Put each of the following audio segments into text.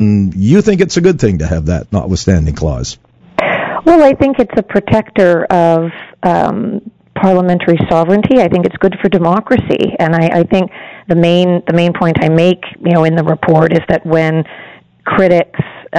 you think it's a good thing to have that notwithstanding clause. Well, I think it's a protector of parliamentary sovereignty. I think it's good for democracy, and I think the main point I make, in the report is that when critics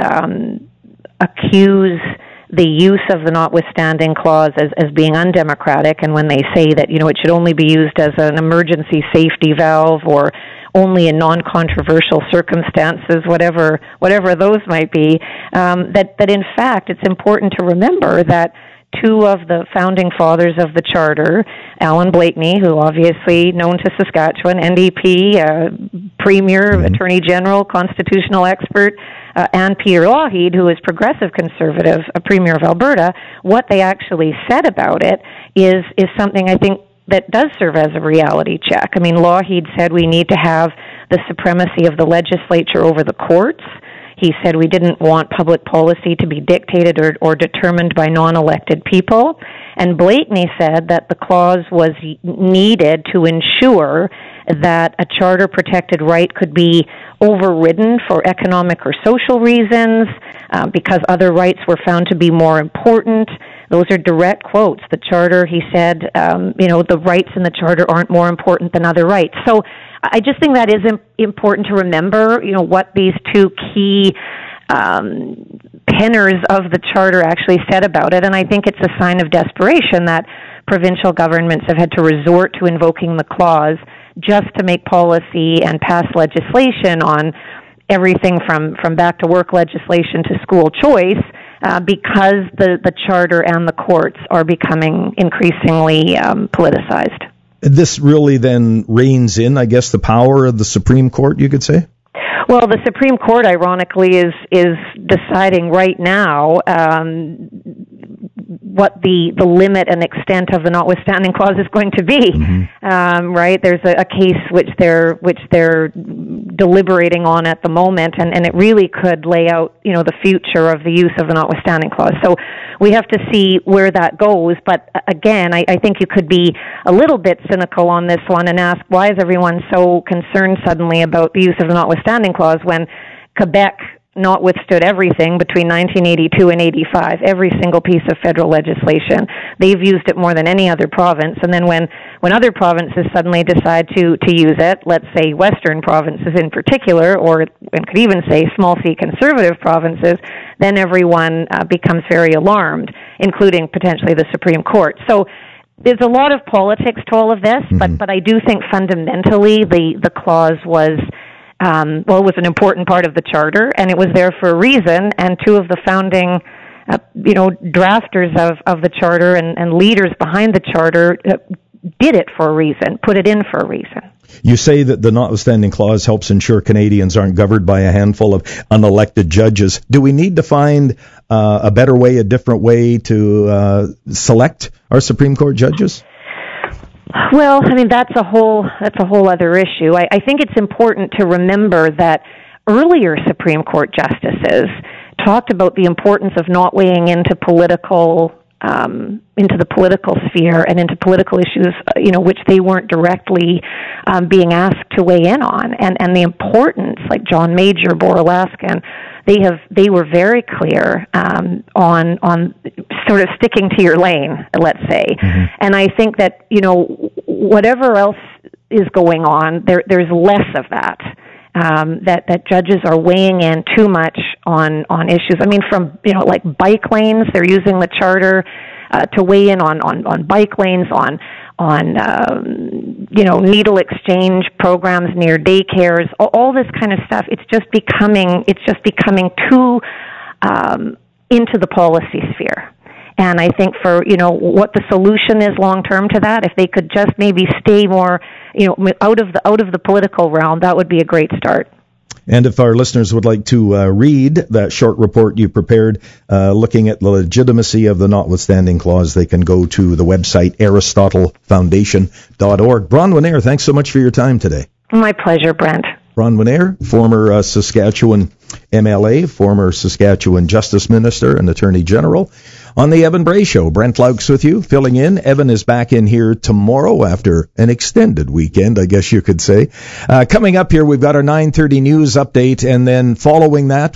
accuse the use of the notwithstanding clause as being undemocratic, and when they say that it should only be used as an emergency safety valve or only in non-controversial circumstances, whatever those might be, that in fact it's important to remember that two of the founding fathers of the Charter, Alan Blakeney, who obviously known to Saskatchewan, NDP, Premier, Attorney General, constitutional expert, and Peter Lougheed, who is progressive conservative, Premier of Alberta, what they actually said about it is something I think that does serve as a reality check. I mean, Lougheed said we need to have the supremacy of the legislature over the courts. He said we didn't want public policy to be dictated or determined by non-elected people. And Blakeney said that the clause was needed to ensure that a charter-protected right could be overridden for economic or social reasons because other rights were found to be more important. Those are direct quotes. The Charter, he said, the rights in the Charter aren't more important than other rights. So I just think that is important to remember, what these two key tenors of the Charter actually said about it. And I think it's a sign of desperation that provincial governments have had to resort to invoking the clause just to make policy and pass legislation on everything from back to work legislation to school choice, because the Charter and the courts are becoming increasingly politicized. This really then reins in, I guess, the power of the Supreme Court, you could say? Well, the Supreme Court, ironically, is deciding right now what the limit and extent of the notwithstanding clause is going to be. Right? There's a case which they're deliberating on at the moment, and it really could lay out, the future of the use of the notwithstanding clause. So we have to see where that goes. But again, I think you could be a little bit cynical on this one and ask, why is everyone so concerned suddenly about the use of the notwithstanding clause when Quebec not withstood everything between 1982 and 85, every single piece of federal legislation. They've used it more than any other province. And then when other provinces suddenly decide to use it, let's say Western provinces in particular, or one could even say small c conservative provinces, then everyone becomes very alarmed, including potentially the Supreme Court. So there's a lot of politics to all of this, but I do think fundamentally the clause was it was an important part of the Charter, and it was there for a reason, and two of the founding, drafters of the Charter and leaders behind the Charter did it for a reason, put it in for a reason. You say that the notwithstanding clause helps ensure Canadians aren't governed by a handful of unelected judges. Do we need to find a better way, a different way to select our Supreme Court judges? Well, I mean, that's a whole other issue. I think it's important to remember that earlier Supreme Court justices talked about the importance of not weighing into the political sphere and into political issues, which they weren't directly being asked to weigh in on, and the importance, like John Major, Bourlasken, they were very clear on sort of sticking to your lane, let's say. And I think that whatever else is going on, there's less of that. That judges are weighing in too much on issues. I mean, from like bike lanes, they're using the Charter to weigh in on bike lanes, on needle exchange programs near daycares, all this kind of stuff. It's just becoming too into the policy sphere. And I think for what the solution is long term to that, if they could just maybe stay more out of the political realm, that would be a great start. And if our listeners would like to read that short report you prepared looking at the legitimacy of the notwithstanding clause, they can go to the website aristotlefoundation.org. Bronwyn Ayre, thanks so much for your time today. My pleasure, Brent. Bronwyn Ayre, former Saskatchewan MLA, former Saskatchewan Justice Minister and Attorney General. On the Evan Bray Show, Brent Laux with you, filling in. Evan is back in here tomorrow after an extended weekend, I guess you could say. Coming up here, we've got our 9:30 news update, and then following that,